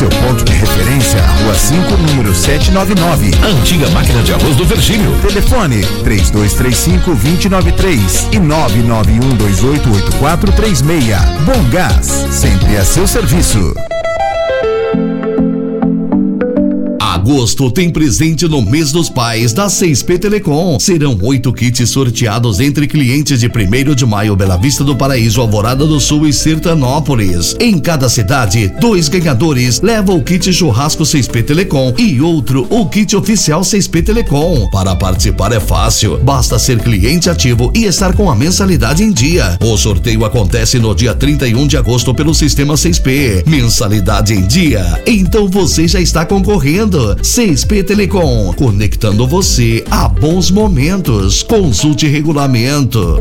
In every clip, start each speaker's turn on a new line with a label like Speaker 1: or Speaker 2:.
Speaker 1: Seu ponto de referência, Rua 5, número 799.
Speaker 2: Antiga máquina de arroz do Virgínio.
Speaker 1: Telefone 3235-2093 e 991288436. Bom Gás, sempre a seu serviço.
Speaker 2: Agosto tem presente no mês dos pais da 6P Telecom. Serão 8 kits sorteados entre clientes de 1º de Maio, Bela Vista do Paraíso, Alvorada do Sul e Sertanópolis. Em cada cidade, 2 ganhadores levam o kit churrasco 6P Telecom e outro o kit oficial 6P Telecom. Para participar é fácil, basta ser cliente ativo e estar com a mensalidade em dia. O sorteio acontece no dia 31 de agosto pelo sistema 6P. Mensalidade em dia, então você já está concorrendo. 6P Telecom, conectando você a bons momentos. Consulte regulamento.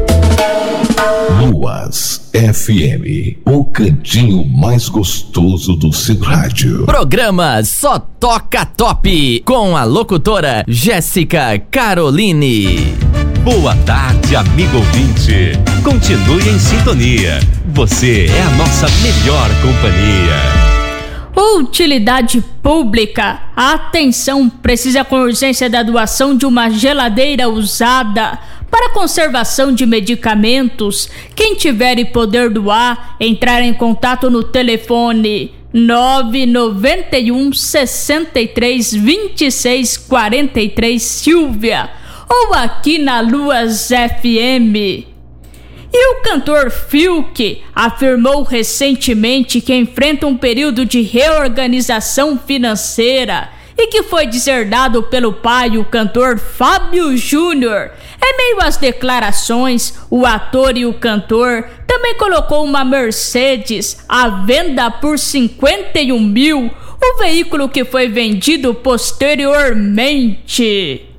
Speaker 3: Luas FM, o cantinho mais gostoso do seu rádio.
Speaker 4: Programa Só Toca Top, com a locutora Jéssica Caroline.
Speaker 5: Boa tarde, amigo ouvinte. Continue em sintonia. Você é a nossa melhor companhia.
Speaker 6: Utilidade pública. Atenção, precisa com urgência da doação de uma geladeira usada para conservação de medicamentos. Quem tiver e poder doar, entrar em contato no telefone 991 63 26 43 Silvia ou aqui na Luas FM. E o cantor Fiuk afirmou recentemente que enfrenta um período de reorganização financeira e que foi deserdado pelo pai, o cantor Fábio Júnior. Em meio às declarações, o ator e o cantor também colocou uma Mercedes à venda por 51 mil, o veículo que foi vendido posteriormente.